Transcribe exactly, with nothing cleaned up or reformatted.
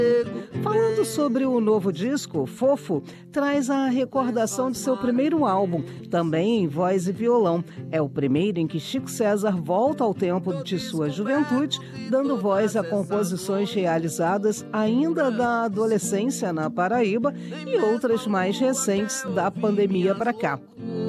Falando sobre o novo disco, Fofo traz a recordação de seu primeiro álbum, também em voz e violão. É o primeiro em que Chico César volta ao tempo de sua juventude, dando voz a composições realizadas ainda da adolescência na Paraíba e outras mais recentes da pandemia para cá.